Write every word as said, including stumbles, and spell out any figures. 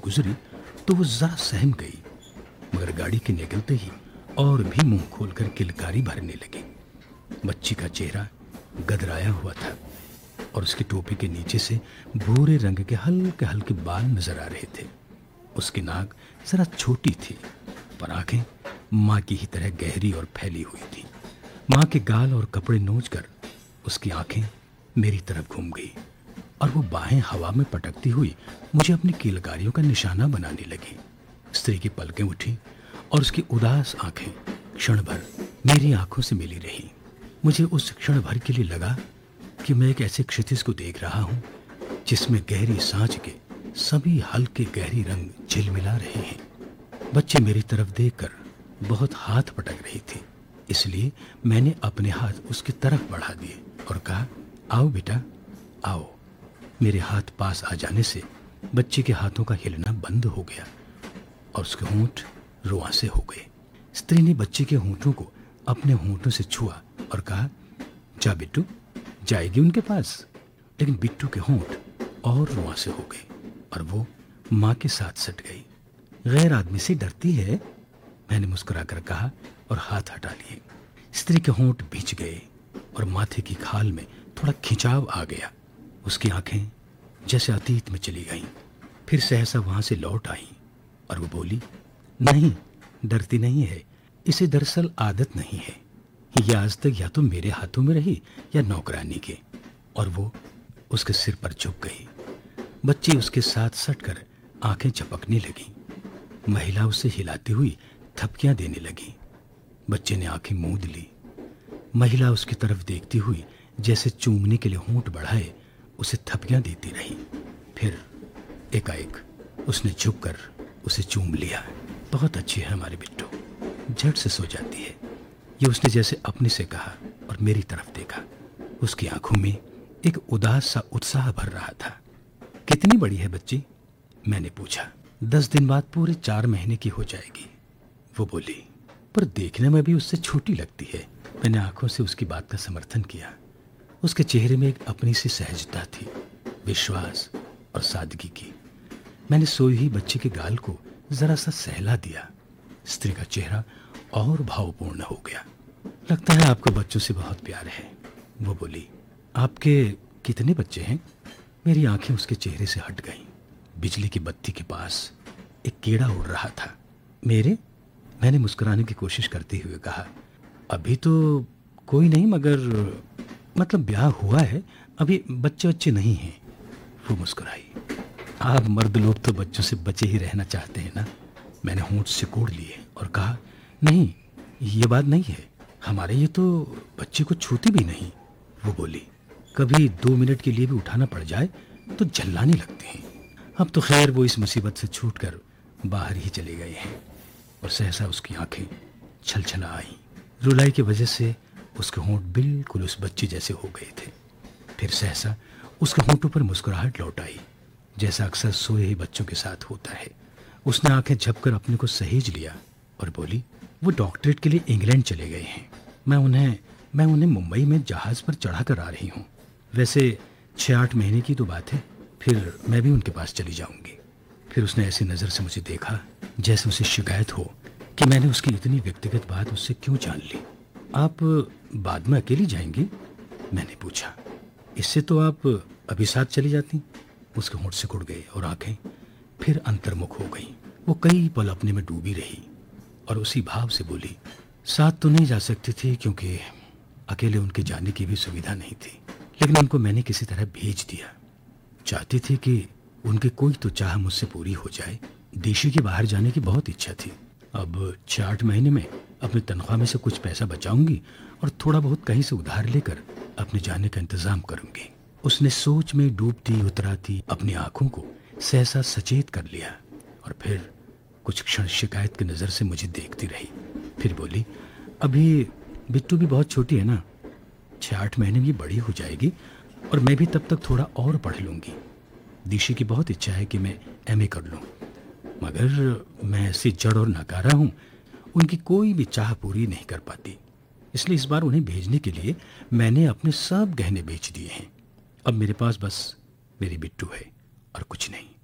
गुजरी तो वो जरा सहम गई, मगर गाड़ी के निकलते ही और भी मुंह खोलकर किलकारी भरने लगी। बच्ची का चेहरा गदराया हुआ था और उसकी टोपी के नीचे से भूरे रंग के हल्के हल्के बाल नजर आ रहे थे। उसकी नाक जरा छोटी थी, पर आंखें माँ की ही तरह गहरी और फैली हुई थी। माँ के गाल और कपड़े नोचकर उसकी आंखें मेरी तरफ घूम गई और वो बाहें हवा में पटकती हुई मुझे अपनी किलकारियों का निशाना बनाने लगी। स्त्री की पलकें उठी और उसकी उदास आंखें क्षण भर मेरी आंखों से मिली रही। मुझे उस क्षण भर के लिए लगा कि मैं एक ऐसे क्षितिज को देख रहा हूं जिसमें गहरी सांझ के सभी हल्के गहरी रंग झिलमिला रहे हैं। बच्चे मेरी तरफ देखकर बहुत हाथ पटक रही थी, इसलिए मैंने अपने हाथ उसकी तरफ बढ़ा दिए और कहा, आओ बेटा आओ। मेरे हाथ पास आ जाने से बच्चे के हाथों का हिलना बंद हो गया और उसके होंठ रुआंसे हो गए। स्त्री ने बच्चे के होंठों को अपने होंठों से छुआ और कहा, जा बिट्टू, जाएगी उनके पास। लेकिन बिट्टू के होंठ और रुआंसे हो गए और वो माँ के साथ सट गई। गैर आदमी से डरती है, मैंने मुस्कुराकर कहा और हाथ हटा लिए। स्त्री के होंठ भींच गए और माथे की खाल में थोड़ा खिंचाव आ गया। उसकी आंखें जैसे अतीत में चली गईं, फिर सहसा वहां से लौट आईं और वो बोली, नहीं, डरती नहीं है, इसे दरअसल आदत नहीं है। ये आज तक या तो मेरे हाथों में रही या नौकरानी के। और वो उसके सिर पर झुक गई। बच्ची उसके साथ सटकर आंखें झपकने लगी। महिला उसे हिलाती हुई थपकियां देने लगी। बच्चे ने आंखें मूंद ली। महिला उसकी तरफ देखती हुई जैसे चूमने के लिए होंठ बढ़ाए उसे थपकियां देती रही। फिर एकाएक उसने झुककर उसे चूम लिया। बहुत अच्छी है हमारी बिट्टू, झट से सो जाती है, ये उसने जैसे अपने से कहा और मेरी तरफ देखा। उसकी आंखों में एक उदास सा उत्साह भर रहा था। कितनी बड़ी है बच्ची? मैंने पूछा। दस दिन बाद पूरे चार महीने की हो जाएगी, वो बोली। पर देखने में भी उससे छोटी लगती है। मैंने आंखों से उसकी बात का समर्थन किया। उसके चेहरे में एक अपनी सी सहजता थी, विश्वास और सादगी की। मैंने सोई हुई बच्चे के गाल को जरा सा सहला दिया। स्त्री का चेहरा और भावपूर्ण हो गया। लगता है आपको बच्चों से बहुत प्यार है, वो बोली। आपके कितने बच्चे हैं? मेरी आंखें उसके चेहरे से हट गईं। बिजली की बत्ती के पास एक कीड़ा उड़ रहा था। मेरे? मैंने मुस्कुराने की कोशिश करते हुए कहा, अभी तो कोई नहीं, मगर मतलब ब्याह हुआ है, अभी बच्चे बच्चे नहीं हैं। वो मुस्कुराई। आप मर्द लोग तो बच्चों से बचे ही रहना चाहते हैं ना? मैंने होंठ सिकोड़ लिए और कहा, नहीं, ये बात नहीं है, हमारे ये तो बच्चे को छूती भी नहीं। वो बोली, कभी दो मिनट के लिए भी उठाना पड़ जाए तो जल्लाने लगते हैं। अब तो खैर वो इस मुसीबत से छूटकर बाहर ही चले गए हैं। और सहसा उसकी आंखें छलछला आईं। रुलाई की वजह से उसके होंठ बिल्कुल उस बच्चे जैसे हो गए थे। फिर सहसा उसके होंठों पर मुस्कुराहट लौट आई, जैसा अक्सर सोए हुए बच्चों के साथ होता है। उसने आंखें झपकर अपने को सहेज लिया और बोली, वो डॉक्टरेट के लिए इंग्लैंड चले गए हैं। मैं उन्हें मैं उन्हें मुंबई में जहाज पर चढ़ा कर आ रही हूँ। वैसे छः आठ महीने की तो बात है, फिर मैं भी उनके पास चली जाऊंगी। फिर उसने ऐसी नज़र से मुझे देखा जैसे उसे शिकायत हो कि मैंने उसकी इतनी व्यक्तिगत बात उससे क्यों जान ली। आप बाद में अकेली जाएंगी? मैंने पूछा। इससे तो आप अभी साथ चली जाती। उसके होंठ सिकुड़ गए और आंखें फिर अंतर्मुख हो गईं। वो कई पल अपने में डूबी रही और उसी भाव से बोली, साथ तो नहीं जा सकती थी क्योंकि अकेले उनके जाने की भी सुविधा नहीं थी, लेकिन उनको मैंने किसी तरह भेज दिया। चाहती थी कि उनकी कोई तो चाह मुझसे पूरी हो जाए। देशी के बाहर जाने की बहुत इच्छा थी। अब छः आठ महीने में अपनी तनख्वाह में से कुछ पैसा बचाऊंगी और थोड़ा बहुत कहीं से उधार लेकर अपने जाने का इंतजाम करूंगी। उसने सोच में डूबती उतराती अपनी आंखों को सहसा सचेत कर लिया और फिर कुछ क्षण शिकायत की नज़र से मुझे देखती रही। फिर बोली, अभी बिट्टू भी बहुत छोटी है ना, छः आठ महीने में बड़ी हो जाएगी और मैं भी तब तक थोड़ा और पढ़ लूँगी। दिशी की बहुत इच्छा है कि मैं एम ए कर लूँ, मगर मैं ऐसी जड़ और नकारा हूँ, उनकी कोई भी चाह पूरी नहीं कर पाती। इसलिए इस बार उन्हें भेजने के लिए मैंने अपने सब गहने बेच दिए हैं। अब मेरे पास बस मेरी बिट्टू है और कुछ नहीं।